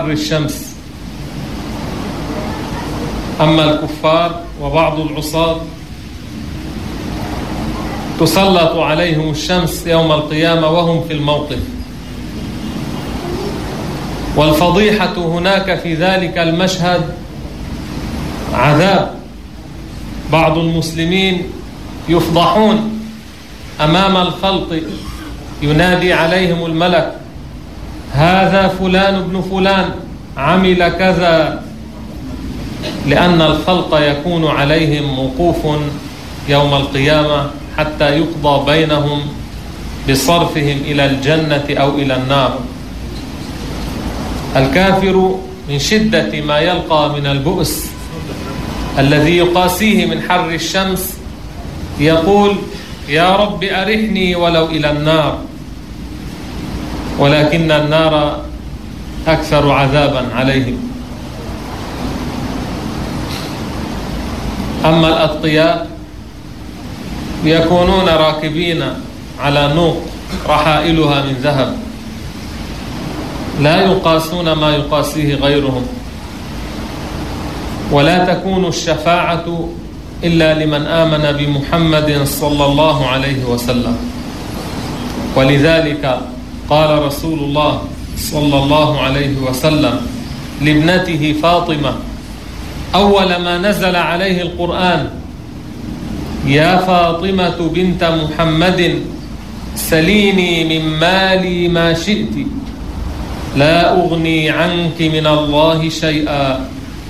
حر الشمس. أما الكفار وبعض العصاة تسلط عليهم الشمس يوم القيامة وهم في الموقف. والفضيحة هناك في ذلك المشهد عذاب. بعض المسلمين يفضحون أمام الخلق، ينادي عليهم الملك: هذا فلان ابن فلان عمل كذا، لأن الخلق يكون عليهم موقوف يوم القيامة حتى يقضى بينهم بصرفهم إلى الجنة أو إلى النار. الكافر من شدة ما يلقى من البؤس الذي يقاسيه من حر الشمس يقول: يا رب أرحني ولو إلى النار، ولكن النار أكثر عذابا عليهم. أما الأتقياء يكونون راكبين على نوق رحائلها من ذهب، لا يقاسون ما يقاسيه غيرهم، ولا تكون الشفاعة إلا لمن آمن بمحمد صلى الله عليه وسلم. ولذلك قال رسول الله صلى الله عليه وسلم لابنته فاطمة أول ما نزل عليه القرآن: يا فاطمة بنت محمد سليني من مالي ما شئت لا أغني عنك من الله شيئا.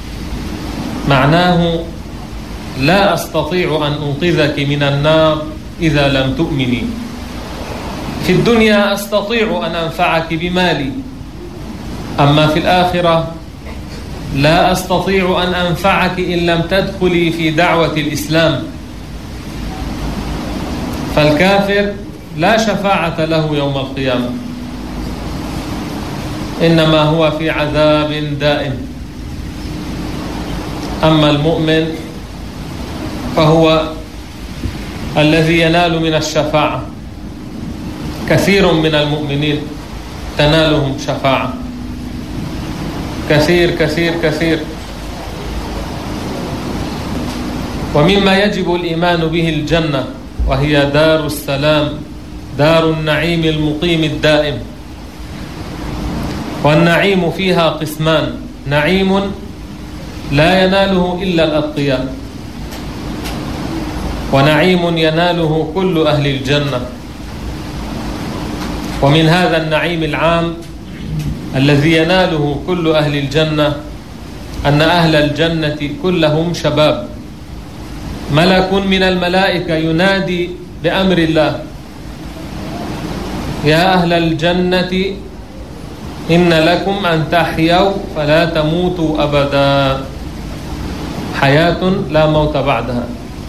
معناه: لا أستطيع أن أنقذك من النار إذا لم تؤمني. في الدنيا أستطيع أن أنفعك بمالي، أما في الآخرة لا أستطيع أن أنفعك إن لم تدخلي في دعوة الإسلام. فالكافر لا شفاعة له يوم القيامة، إنما هو في عذاب دائم. أما المؤمن فهو الذي ينال من الشفاعة. كثير من المؤمنين تنالهم شفاعة، كثير كثير كثير. ومما يجب الإيمان به الجنة، وهي دار السلام، دار النعيم المقيم الدائم. والنعيم فيها قسمان: نعيم لا يناله إلا الأتقياء، ونعيم يناله كل أهل الجنة. ومن هذا النعيم العام الذي يناله كل أهل الجنة أن أهل الجنة كلهم شباب. ملك من الملائكة ينادي بأمر الله: يا أهل الجنة إن لكم أن تحيوا فلا تموتوا أبدا، حياة لا موت بعدها.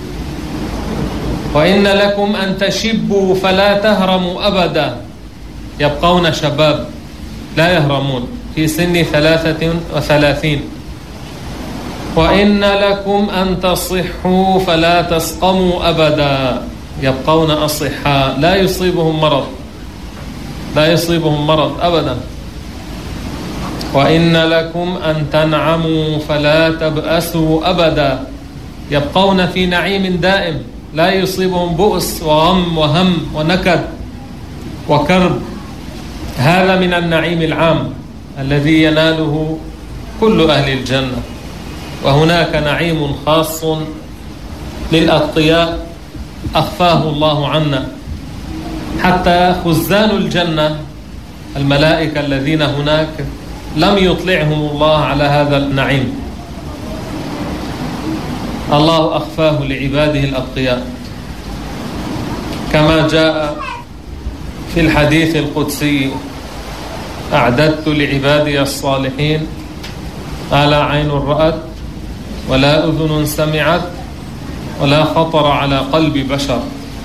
وإن لكم أن تشبوا فلا تهرموا أبدا، يبقون شباب لا يهرمون في سن 33. وإن لكم أن تصحوا فلا تسقموا أبدا، يبقون أصحاء لا يصيبهم مرض أبدا. وإن لكم أن تنعموا فلا تبأسوا أبدا، يبقون في نعيم دائم لا يصيبهم بؤس وغم وهم ونكد وكرب. هذا من النعيم العام الذي يناله كل أهل الجنة. وهناك نعيم خاص للأتقياء أخفاه الله عنا، حتى خزان الجنة الملائكة الذين هناك لم يطلعهم الله على هذا النعيم، الله أخفاه لعباده الأتقياء، كما جاء في الحديث القدسي: أعددت لعبادي الصالحين ما لا عين رأت ولا أذن سمعت ولا خطر على قلب بشر.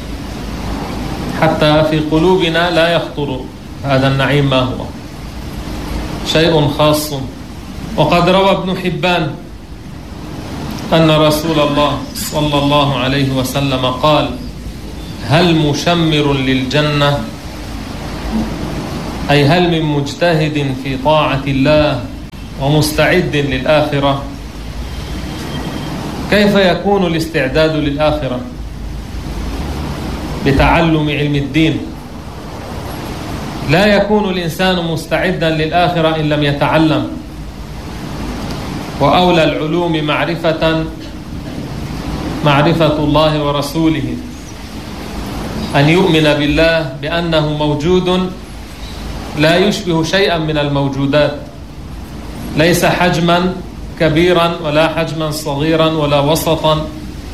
حتى في قلوبنا لا يخطر هذا النعيم ما هو، شيء خاص. وقد روى ابن حبان أن رسول الله صلى الله عليه وسلم قال: هل مشمر للجنة، أي هل من مجتهد في طاعة الله ومستعد للآخرة، كيف يكون الاستعداد للآخرة؟ بتعلم علم الدين. لا يكون الإنسان مستعدا للآخرة إن لم يتعلم. وأولى العلوم معرفة الله ورسوله، أن يؤمن بالله بأنه موجود لا يشبه شيئا من الموجودات، ليس حجما كبيرا ولا حجما صغيرا ولا وسطا،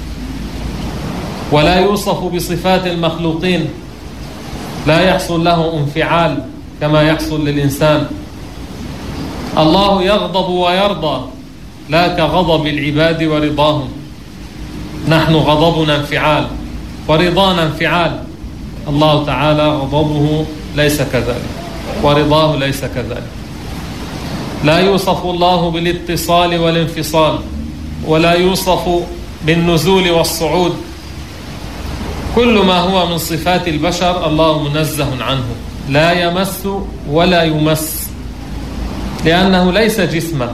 ولا يوصف بصفات المخلوقين، لا يحصل له انفعال كما يحصل للإنسان. الله يغضب ويرضى لا كغضب العباد ورضاهم. نحن غضبنا انفعال ورضانا انفعال، الله تعالى غضبه ليس كذلك ورضاه ليس كذلك. لا يوصف الله بالاتصال والانفصال، ولا يوصف بالنزول والصعود. كل ما هو من صفات البشر الله منزه عنه، لا يمس ولا يمس، لأنه ليس جسما.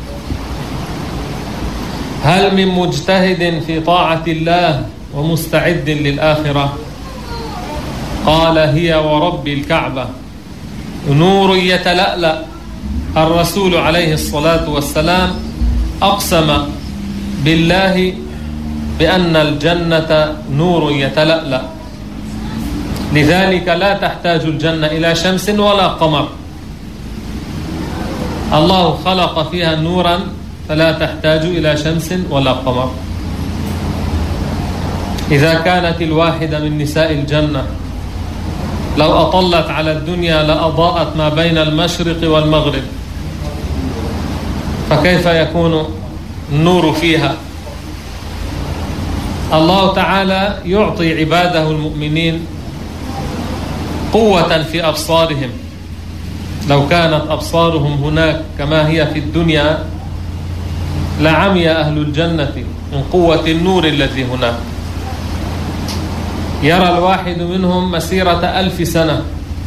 هل من مجتهد في طاعة الله ومستعد للآخرة؟ قال: هي ورب الكعبة نور يتلألأ. الرسول عليه الصلاة والسلام أقسم بالله بأن الجنة نور يتلألأ، لذلك لا تحتاج الجنة إلى شمس ولا قمر. الله خلق فيها نورا فلا تحتاج إلى شمس ولا قمر. إذا كانت الواحدة من نساء الجنة لو أطلت على الدنيا لأضاءت ما بين المشرق والمغرب، فكيف يكون النور فيها؟ الله تعالى يعطي عباده المؤمنين قوة في أبصارهم. لو كانت أبصارهم هناك كما هي في الدنيا لعمي أهل الجنة من قوة النور الذي هناك. يرى الواحد منهم مسيرة 1000 سنة.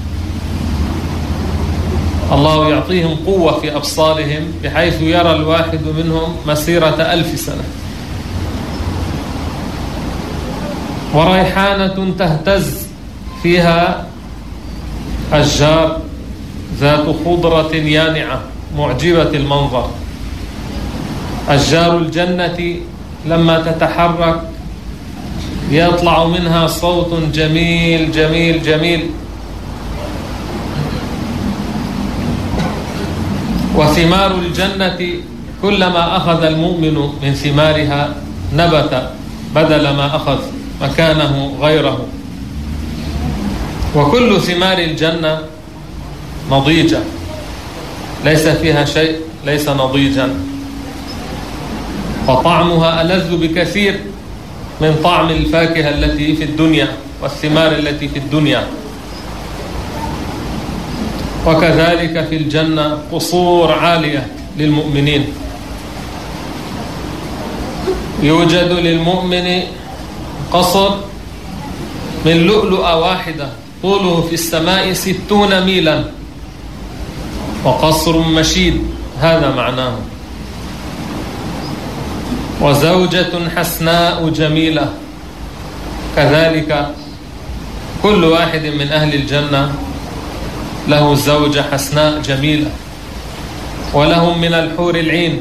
الله يعطيهم قوة في أبصارهم بحيث يرى الواحد منهم مسيرة 1000 سنة. وريحانة تهتز فيها أشجار ذات خضرة يانعة معجبة المنظر. أشجار الجنة لما تتحرك يطلع منها صوت جميل جميل جميل. وثمار الجنة كلما أخذ المؤمن من ثمارها نبت بدل ما أخذ مكانه غيره. وكل ثمار الجنة نضيجة، ليس فيها شيء ليس نضيجا، وطعمها ألذ بكثير من طعم الفاكهة التي في الدنيا والثمار التي في الدنيا. وكذلك في الجنة قصور عالية للمؤمنين. يوجد للمؤمن قصر من لؤلؤة واحدة طوله في السماء 60 ميلا، وقصر مشيد، هذا معناه. وزوجة حسناء جميلة، كذلك كل واحد من أهل الجنة له زوجة حسناء جميلة. ولهم من الحور العين،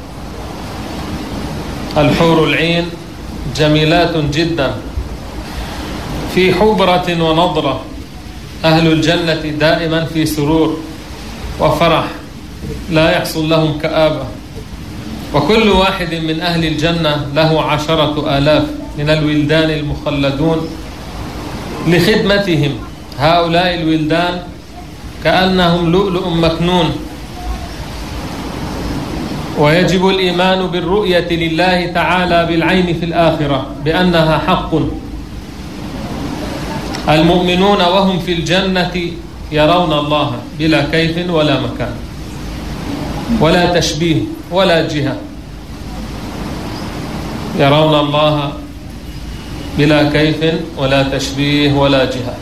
الحور العين جميلات جدا في حبرة ونضرة. أهل الجنة دائما في سرور وفرح، لا يحصل لهم كآبة. وكل واحد من أهل الجنة له 10,000 من الولدان المخلدون لخدمتهم. هؤلاء الولدان كأنهم لؤلؤ مكنون. ويجب الإيمان بالرؤية لله تعالى بالعين في الآخرة بأنها حق. المؤمنون وهم في الجنة يرون الله بلا كيف ولا مكان ولا تشبيه ولا جهة، يرون الله بلا كيف ولا تشبيه ولا جهة،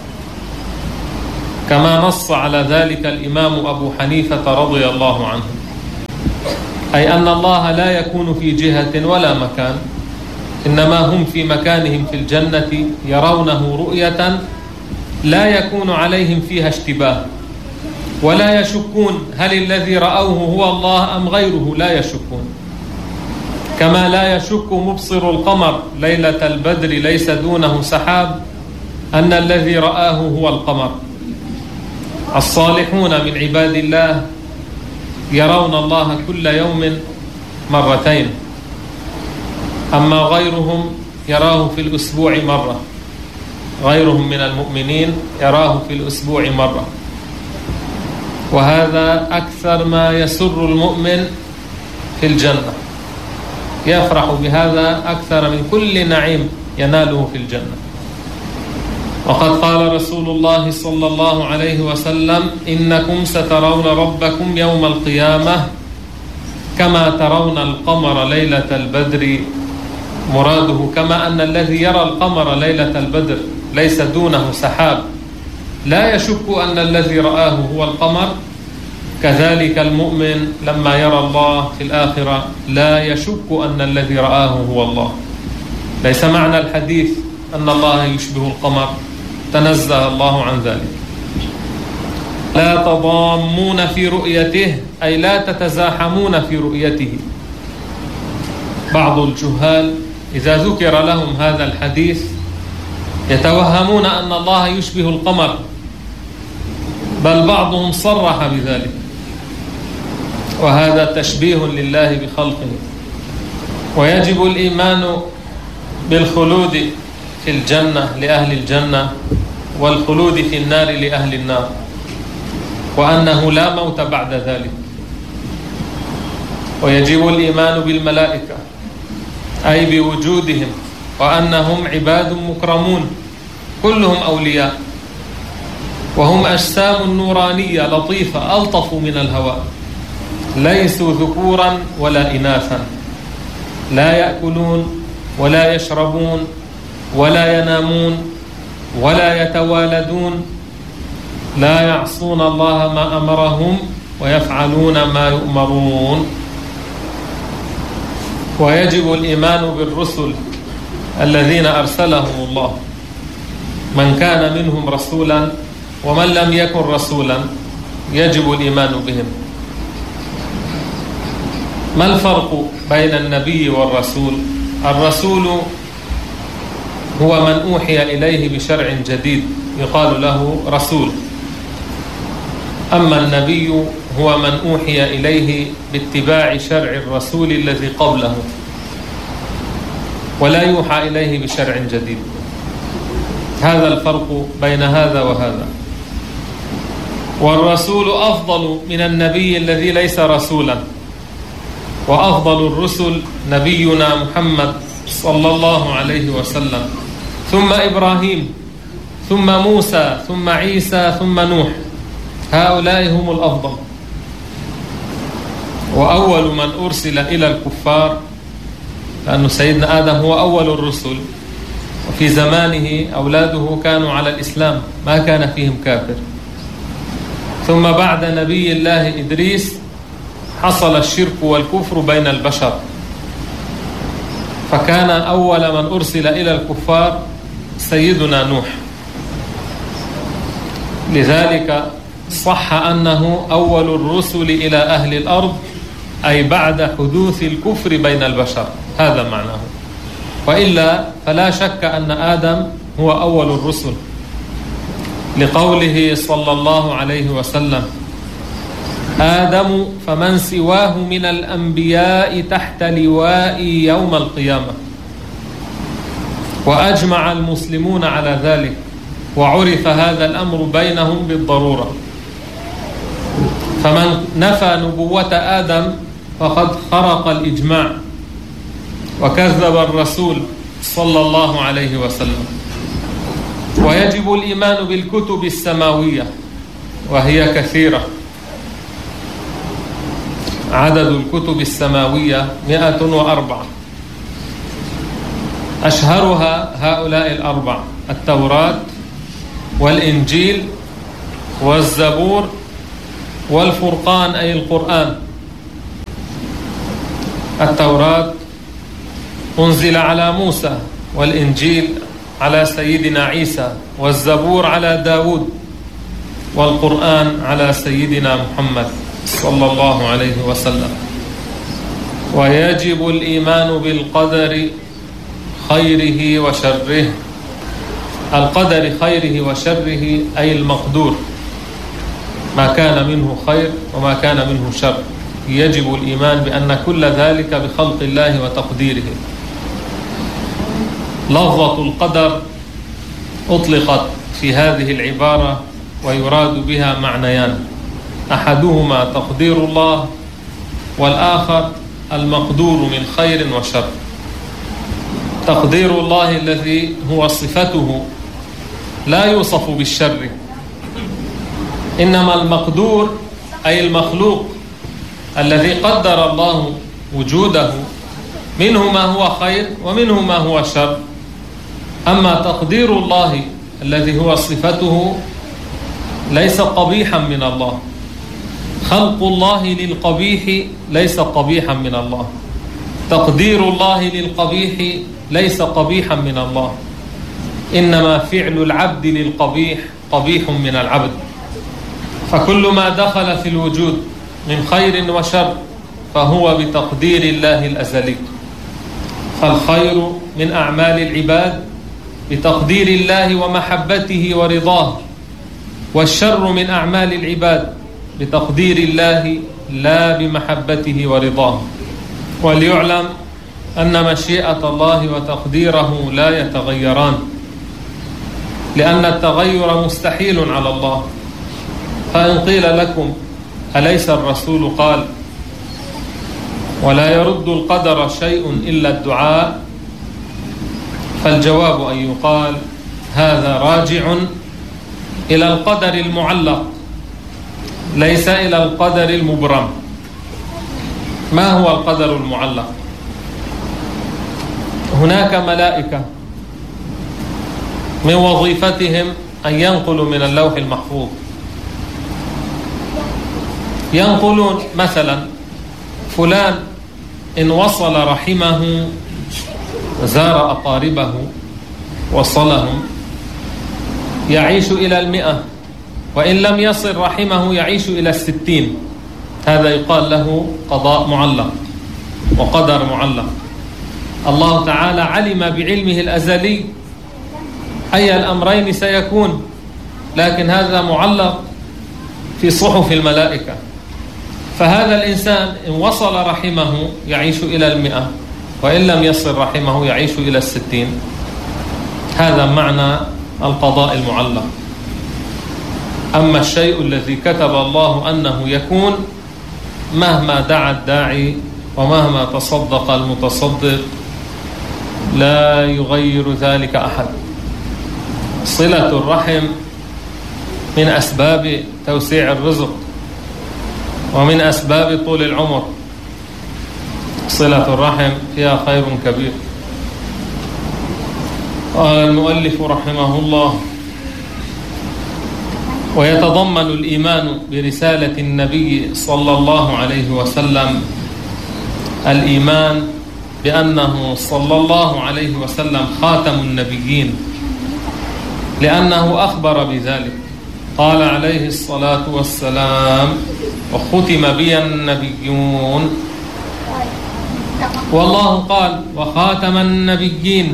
كما نص على ذلك الإمام أبو حنيفة رضي الله عنه. أي أن الله لا يكون في جهة ولا مكان، إنما هم في مكانهم في الجنة يرونه رؤية لا يكون عليهم فيها اشتباه، ولا يشكون هل الذي رأوه هو الله أم غيره، لا يشكون. كما لا يشك مبصر القمر ليلة البدر ليس دونه سحاب أن الذي رآه هو القمر. الصالحون من عباد الله يرون الله كل يوم مرتين، أما غيرهم يراه في الأسبوع مرة، غيرهم من المؤمنين يراه في الأسبوع مرة. وهذا أكثر ما يسر المؤمن في الجنة، يفرح بهذا أكثر من كل نعيم يناله في الجنة. وقد قال رسول الله صلى الله عليه وسلم: إنكم سترون ربكم يوم القيامة كما ترون القمر ليلة البدر. مراده كما أن الذي يرى القمر ليلة البدر ليس دونه سحاب لا يشك أن الذي رآه هو القمر، كذلك المؤمن لما يرى الله في الآخرة لا يشك أن الذي رآه هو الله. ليس معنى الحديث أن الله يشبه القمر، تنزه الله عن ذلك. لا تضامون في رؤيته أي لا تتزاحمون في رؤيته. بعض الجهال إذا ذكر لهم هذا الحديث يتوهمون أن الله يشبه القمر، بل بعضهم صرح بذلك، وهذا تشبيه لله بخلقه. ويجب الإيمان بالخلود في الجنة لأهل الجنة والخلود في النار لأهل النار، وأنه لا موت بعد ذلك. ويجب الإيمان بالملائكة أي بوجودهم، وأنهم عباد مكرمون كلهم أولياء، وهم أجسام نورانية لطيفة ألطف من الهواء، ليسوا ذكورا ولا إناثا، لا يأكلون ولا يشربون ولا ينامون ولا يتوالدون، لا يعصون الله ما أمرهم ويفعلون ما يؤمرون. ويجب الإيمان بالرسل الذين أرسلهم الله، من كان منهم رسولا ومن لم يكن رسولا يجب الإيمان بهم. ما الفرق بين النبي والرسول؟ الرسول هو من أوحي إليه بشرع جديد يقال له رسول، أما النبي هو من أوحي إليه باتباع شرع الرسول الذي قبله، ولا يوحى إليه بشرع جديد. هذا الفرق بين هذا وهذا. والرسول أفضل من النبي الذي ليس رسولا، وأفضل الرسل نبينا محمد صلى الله عليه وسلم، ثم إبراهيم، ثم موسى، ثم عيسى، ثم نوح. هؤلاء هم الأفضل. وأول من أرسل إلى الكفار، لأن سيدنا آدم هو أول الرسل، وفي زمانه أولاده كانوا على الإسلام ما كان فيهم كافر. ثم بعد نبي الله إدريس حصل الشرك والكفر بين البشر، فكان أول من أرسل إلى الكفار سيدنا نوح. لذلك صح أنه أول الرسل إلى أهل الأرض، أي بعد حدوث الكفر بين البشر، هذا معناه. وإلا فلا شك أن آدم هو أول الرسل، لقوله صلى الله عليه وسلم: آدم فمن سواه من الأنبياء تحت لوائي يوم القيامة. وأجمع المسلمون على ذلك، وعرف هذا الأمر بينهم بالضرورة. فمن نفى نبوة آدم فقد خرق الإجماع وكذب الرسول صلى الله عليه وسلم. ويجب الإيمان بالكتب السماوية، وهي كثيرة. عدد الكتب السماوية 104، أشهرها هؤلاء الأربع: التوراة والإنجيل والزبور والفرقان أي القرآن. التوراة أنزل على موسى، والإنجيل على سيدنا عيسى، والزبور على داود، والقرآن على سيدنا محمد صلى الله عليه وسلم. ويجب الإيمان بالقدر خيره وشره. القدر خيره وشره أي المقدور، ما كان منه خير وما كان منه شر. يجب الإيمان بأن كل ذلك بخلق الله وتقديره. لفظة القدر أطلقت في هذه العبارة ويراد بها معنيان: أحدهما تقدير الله، والآخر المقدور من خير وشر. تقدير الله الذي هو صفته لا يوصف بالشر، إنما المقدور أي المخلوق الذي قدر الله وجوده، منه ما هو خير ومنه ما هو شر. أما تقدير الله الذي هو صفته ليس قبيحا من الله. خلق الله للقبيح ليس قبيحا من الله. تقدير الله للقبيح ليس قبيحا من الله، إنما فعل العبد للقبيح قبيح من العبد. فكل ما دخل في الوجود من خير وشر فهو بتقدير الله الأزلي. فالخير من أعمال العباد بتقدير الله ومحبته ورضاه، والشر من أعمال العباد بتقدير الله لا بمحبته ورضاه. وليعلم أن مشيئة الله وتقديره لا يتغيران، لأن التغير مستحيل على الله. فإن قيل لكم أليس الرسول قال: ولا يرد القدر شيء إلا الدعاء، فالجواب أن يقال: هذا راجع إلى القدر المعلق ليس إلى القدر المبرم. ما هو القدر المعلق؟ هناك ملائكة من وظيفتهم أن ينقلوا من اللوح المحفوظ. ينقلون مثلا فلان إن وصل رحمه زار أقاربه وصلهم يعيش إلى 100، وإن لم يصل رحمه يعيش إلى 60. هذا يقال له قضاء معلق وقدر معلق. الله تعالى علم بعلمه الأزلي أي الأمرين سيكون، لكن هذا معلق في صحف الملائكة. فهذا الإنسان إن وصل رحمه يعيش إلى 100، وإن لم يصل رحمه يعيش إلى 60. هذا معنى القضاء المعلق. أما الشيء الذي كتب الله أنه يكون، مهما دعا الداعي ومهما تصدق المتصدق لا يغير ذلك أحد. صلة الرحم من أسباب توسيع الرزق ومن أسباب طول العمر. صلة الرحم فيها خير كبير. قال المؤلف رحمه الله: ويتضمن الإيمان برسالة النبي صلى الله عليه وسلم الإيمان بأنه صلى الله عليه وسلم خاتم النبيين، لأنه أخبر بذلك. قال عليه الصلاة والسلام: وختم بي النبيون. والله قال: وخاتم النبيين.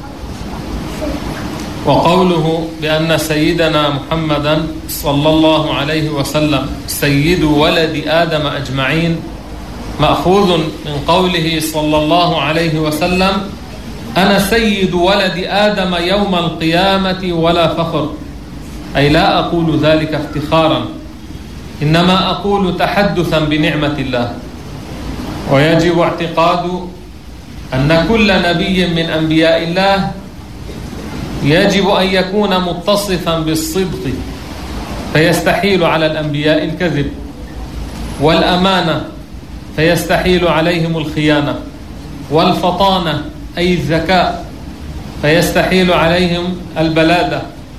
وقوله بأن سيدنا محمدا صلى الله عليه وسلم سيد ولد آدم أجمعين مأخوذ من قوله صلى الله عليه وسلم: أنا سيد ولد آدم يوم القيامة ولا فخر. أي لا أقول ذلك افتخارا، إنما أقول تحدثا بنعمة الله. ويجب اعتقاد أن كل نبي من أنبياء الله يجب أن يكون متصفا بالصدق، فيستحيل على الأنبياء الكذب، والأمانة فيستحيل عليهم الخيانة، والفطانة أي الذكاء فيستحيل عليهم البلادة.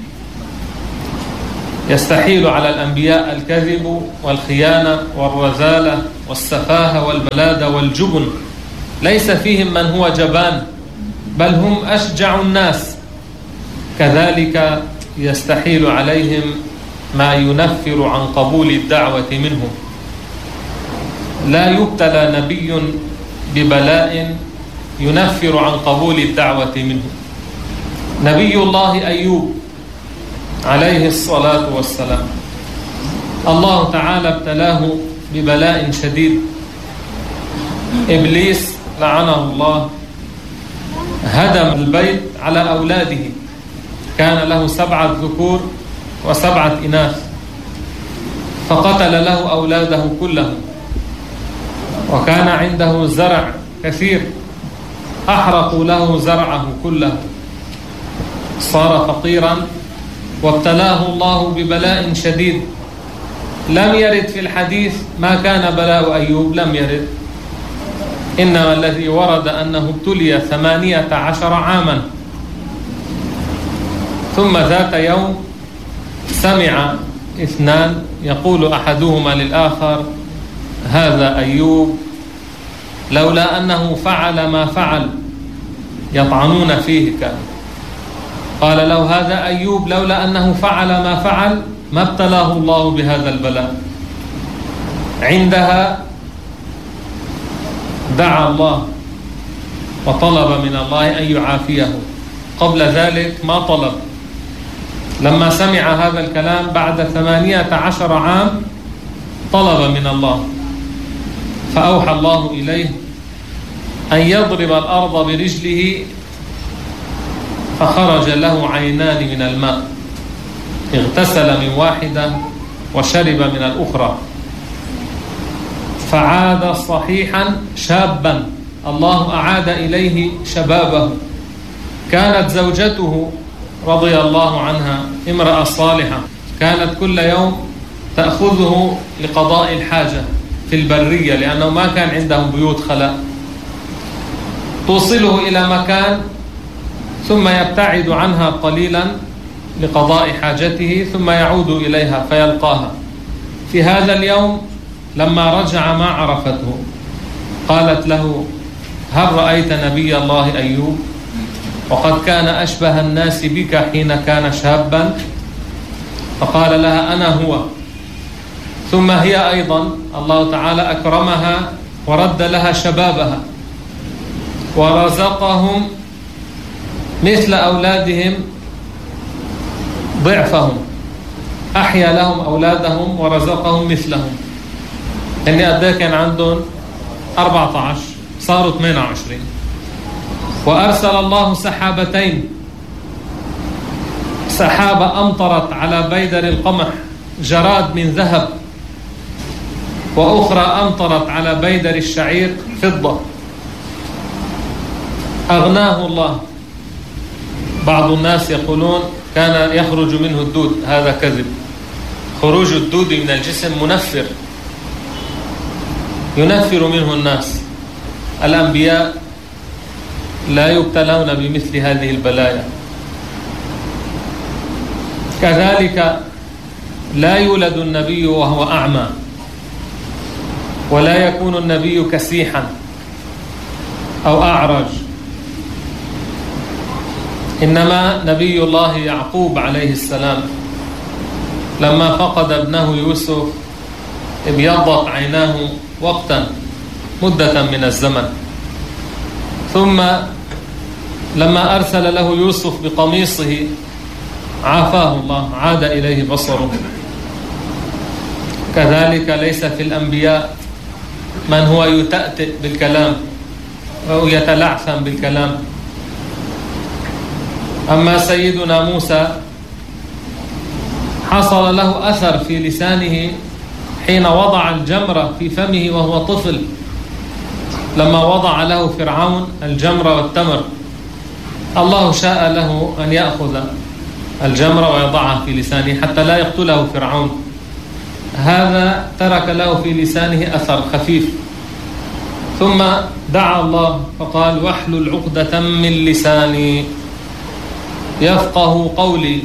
يستحيل على الأنبياء الكذب والخيانة والرذالة والسفاهة والبلادة والجبن، ليس فيهم من هو جبان، بل هم أشجع الناس. كذلك يستحيل عليهم ما ينفر عن قبول الدعوة منهم. لا يبتلى نبي ببلاء ينفر عن قبول الدعوة منه. نبي الله أيوب عليه الصلاة والسلام الله تعالى ابتلاه ببلاء شديد. إبليس لعنه الله هدم البيت على أولاده، كان له 7 ذكور و7 إناث، فقتل له أولاده كلهم. وكان عنده زرع كثير، أحرقوا له زرعه كله، صار فقيرا وابتلاه الله ببلاء شديد. لم يرد في الحديث ما كان بلاء أيوب، لم يرد، إنما الذي ورد أنه ابتلي 18 عاما. ثم ذات يوم سمع 2 يقول أحدهما للآخر: هذا أيوب لولا أنه فعل ما فعل يطعنون فيه. كان قال له: هذا أيوب لولا أنه فعل ما فعل ما ابتلاه الله بهذا البلاء. عندها دعا الله وطلب من الله أن يعافيه، قبل ذلك ما طلب. لما سمع هذا الكلام بعد 18 عام طلب من الله، فأوحى الله إليه أن يضرب الأرض برجله، فخرج له عينان من الماء، اغتسل من واحدة وشرب من الأخرى، فعاد صحيحا شابا. الله أعاد إليه شبابه. كانت زوجته رضي الله عنها امرأة صالحة، كانت كل يوم تأخذه لقضاء الحاجة في البرية، لأنه ما كان عندهم بيوت خلاء. توصله إلى مكان ثم يبتعد عنها قليلا لقضاء حاجته، ثم يعود إليها فيلقاها. في هذا اليوم لما رجع ما عرفته، قالت له: هل رأيت نبي الله أيوب؟ وقد كان أشبه الناس بك حين كان شابا. فقال لها: أنا هو. ثم هي أيضا الله تعالى أكرمها ورد لها شبابها ورزقهم مثل أولادهم ضعفهم، أحيا لهم أولادهم ورزقهم مثلهم. يعني قد كان عندهم 14 صاروا 28. وأرسل الله سحابتين، سحابة أمطرت على بيدر القمح جراد من ذهب، وأخرى أمطرت على بيدر الشعير فضة. أغناه الله. بعض الناس يقولون كان يخرج منه الدود، هذا كذب. خروج الدود من الجسم منفر، ينفر منه الناس. الأنبياء لا يبتلون بمثل هذه البلايا. كذلك لا يولد النبي وهو أعمى، ولا يكون النبي كسيحا أو أعرج. إنما نبي الله يعقوب عليه السلام لما فقد ابنه يوسف ابيضت عيناه وقتا مدة من الزمن، ثم لما أرسل له يوسف بقميصه عافاه الله، عاد إليه بصره. كذلك ليس في الأنبياء من هو يتأتئ بالكلام أو يتلعثم بالكلام. أما سيدنا موسى حصل له أثر في لسانه حين وضع الجمرة في فمه وهو طفل، لما وضع له فرعون الجمرة والتمر، الله شاء له أن يأخذ الجمرة ويضعها في لسانه حتى لا يقتله فرعون. هذا ترك له في لسانه أثر خفيف. ثم دعا الله فقال: واحلل عقدة من لساني يفقه قولي،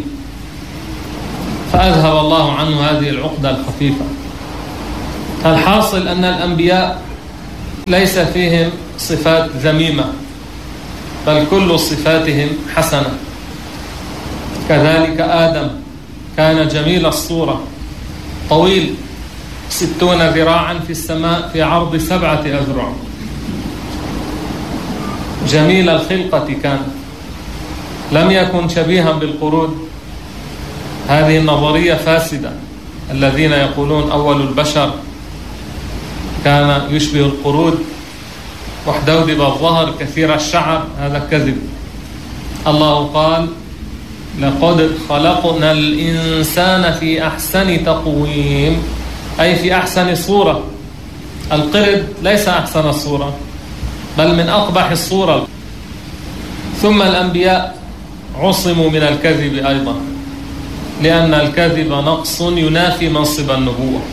فأذهب الله عنه هذه العقدة الخفيفة. الحاصل أن الأنبياء ليس فيهم صفات ذميمة، بل كل صفاتهم حسنة. كذلك آدم كان جميل الصورة، طويل 60 ذراعا في السماء في عرض 7 أذرع، جميل الخلقة كان، لم يكن شبيها بالقرود. هذه النظرية فاسدة. الذين يقولون أول البشر كان يشبه القرود، وحدودب الظهر كثير الشعر، هذا كذب. الله قال: لقد خلقنا الإنسان في أحسن تقويم، أي في أحسن صورة. القرد ليس أحسن الصورة، بل من أقبح الصورة. ثم الأنبياء عصموا من الكذب أيضا، لأن الكذب نقص ينافي منصب النبوة.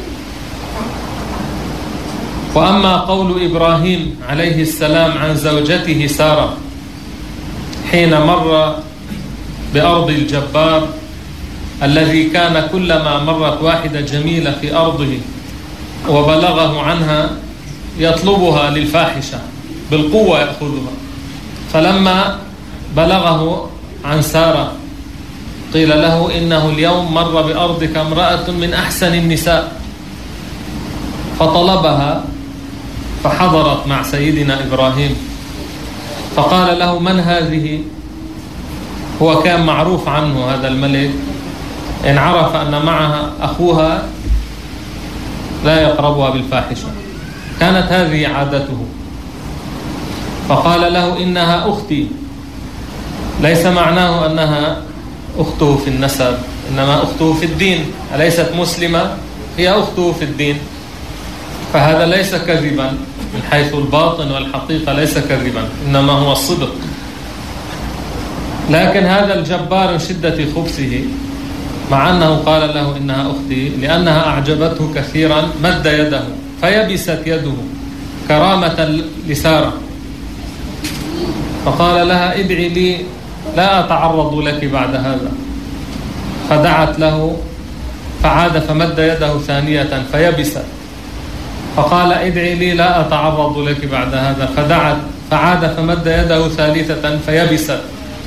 وأما قول إبراهيم عليه السلام عن زوجته سارة حين مر بأرض الجبار الذي كان كلما مرت واحدة جميلة في أرضه وبلغه عنها يطلبها للفاحشة بالقوة يأخذها، فلما بلغه عن سارة قيل له: إنه اليوم مر بأرضك امرأة من أحسن النساء، فطلبها فحضرت مع سيدنا إبراهيم، فقال له: من هذه؟ هو كان معروف عنه هذا الملك، إن عرف أن معها أخوها لا يقربها بالفاحشة، كانت هذه عادته. فقال له: إنها أختي، ليس معناه أنها أخته في النسب، إنما أخته في الدين، أليست مسلمة؟ هي أخته في الدين. فهذا ليس كذبا من حيث الباطن والحقيقة، ليس كذبا، إنما هو الصدق. لكن هذا الجبار من شدة خبثه، مع أنه قال له إنها أختي لأنها أعجبته كثيرا، مد يده فيبست يده كرامة لسارة، فقال لها: ادعي لي لا أتعرض لك بعد هذا. فدعت له فعاد فمد يده ثانية فيبست، فقال: ادعي لي لا أتعرض لك بعد هذا. فدعت فعاد فمد يده ثالثة فيبست،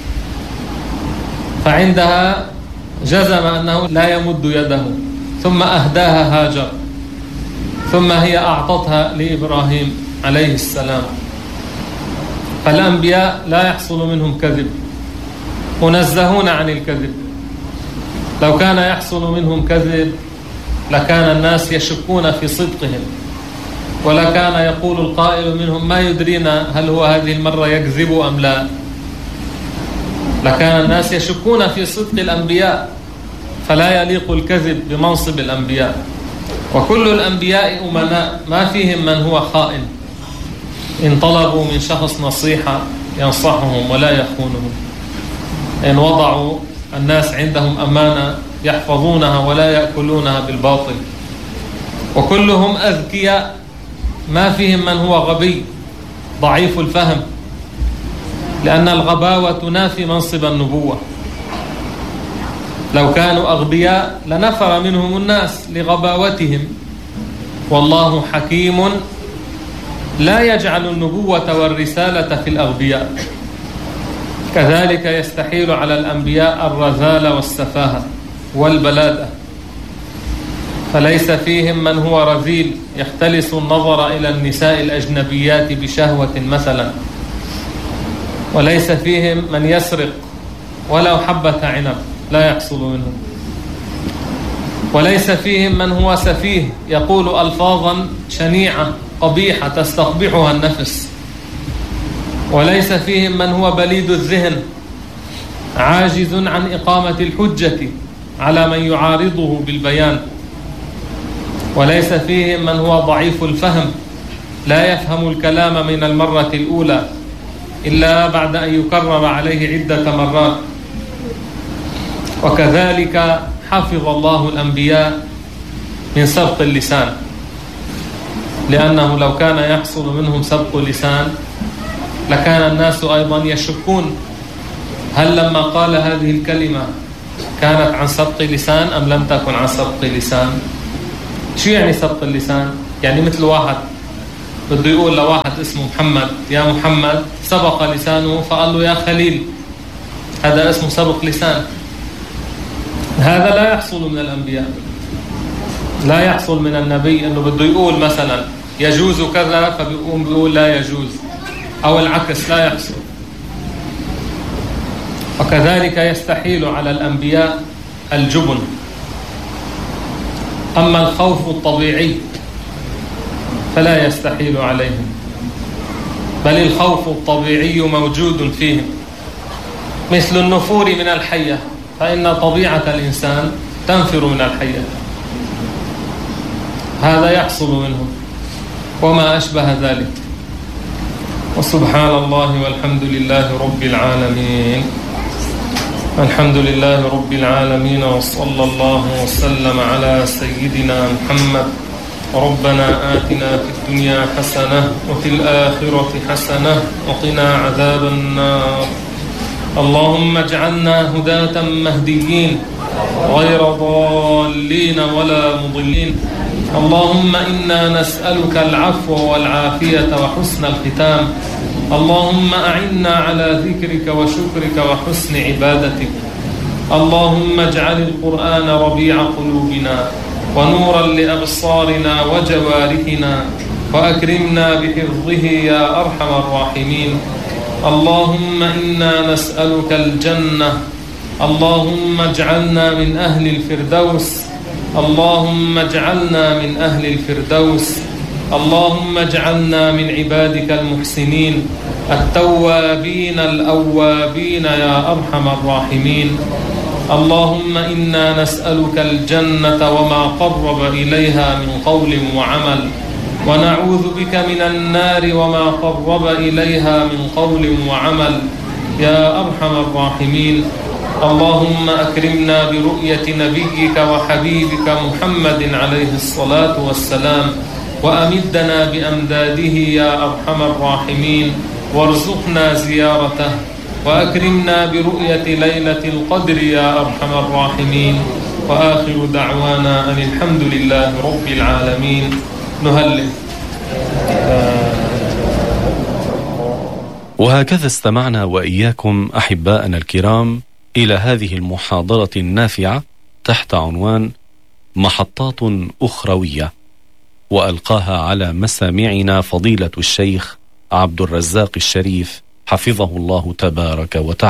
فعندها جزم أنه لا يمد يده، ثم أهداها هاجر، ثم هي أعطتها لإبراهيم عليه السلام. فالأنبياء لا يحصل منهم كذب، منزهون عن الكذب. لو كان يحصل منهم كذب لكان الناس يشكون في صدقهم، ولكان يقول القائل منهم: ما يدرينا هل هو هذه المرة يكذب أم لا. لكان الناس يشكون في صدق الأنبياء، فلا يليق الكذب بمنصب الأنبياء. وكل الأنبياء أمناء، ما فيهم من هو خائن. إن طلبوا من شخص نصيحة ينصحهم ولا يخونهم، إن وضعوا الناس عندهم أمانة يحفظونها ولا يأكلونها بالباطل. وكلهم أذكياء، ما فيهم من هو غبي ضعيف الفهم، لأن الغباوة تنافي منصب النبوة. لو كانوا أغبياء لنفر منهم الناس لغباوتهم، والله حكيم لا يجعل النبوة والرسالة في الأغبياء. كذلك يستحيل على الأنبياء الرذالة والسفاهة والبلادة، فليس فيهم من هو رذيل يختلس النظر إلى النساء الأجنبيات بشهوة مثلا، وليس فيهم من يسرق ولو حبة عنب، لا يحصل منهم. وليس فيهم من هو سفيه يقول ألفاظا شنيعة قبيحة تستقبحها النفس. وليس فيهم من هو بليد الذهن عاجز عن إقامة الحجة على من يعارضه بالبيان. وليس فيهم من هو ضعيف الفهم لا يفهم الكلام من المرة الأولى إلا بعد أن يكرر عليه عدة مرات. وكذلك حفظ الله الأنبياء من سبق اللسان، لأنه لو كان يحصل منهم سبق لسان لكان الناس أيضا يشكون: هل لما قال هذه الكلمة كانت عن سبق لسان أم لم تكن عن سبق لسان؟ شو يعني سبق اللسان؟ يعني مثل واحد بده يقول لواحد اسمه محمد يا محمد، سبق لسانه فقال له يا خليل، هذا اسمه سبق لسان. هذا لا يحصل من الأنبياء، لا يحصل من النبي أنه بده يقول مثلا يجوز كذا فبيقوم بيقول لا يجوز، أو العكس لا يحصل. وكذلك يستحيل على الأنبياء الجبن. أما الخوف الطبيعي فلا يستحيل عليهم، بل الخوف الطبيعي موجود فيهم، مثل النفور من الحية، فإن طبيعة الإنسان تنفر من الحية، هذا يحصل منهم وما أشبه ذلك. وسبحان الله والحمد لله رب العالمين. الحمد لله رب العالمين، وصلى الله وسلم على سيدنا محمد. ربنا آتنا في الدنيا حسنة وفي الآخرة حسنة وقنا عذاب النار. اللهم اجعلنا هداة مهديين غير ضالين ولا مضلين. اللهم إنا نسألك العفو والعافية وحسن الختام. اللهم أعنا على ذكرك وشكرك وحسن عبادتك. اللهم اجعل القرآن ربيع قلوبنا ونورا لأبصارنا وجوارحنا، وأكرمنا بحفظه يا أرحم الراحمين. اللهم إنا نسألك الجنة. اللهم اجعلنا من أهل الفردوس. اللهم اجعلنا من أهل الفردوس. اللهم اجعلنا من عبادك المحسنين التوابين الأوابين يا أرحم الراحمين. اللهم إنا نسألك الجنة وما قرب إليها من قول وعمل، ونعوذ بك من النار وما قرب إليها من قول وعمل يا أرحم الراحمين. اللهم أكرمنا برؤية نبيك وحبيبك محمد عليه الصلاة والسلام، وأمدنا بأمداده يا أرحم الراحمين، وارزقنا زيارته، وأكرمنا برؤية ليلة القدر يا أرحم الراحمين. وآخر دعوانا أن الحمد لله رب العالمين. نهلل. وهكذا استمعنا وإياكم أحباءنا الكرام إلى هذه المحاضرة النافعة تحت عنوان محطات أخروية، وألقاها على مسامعنا فضيلة الشيخ عبد الرزاق الشريف حفظه الله تبارك وتعالى.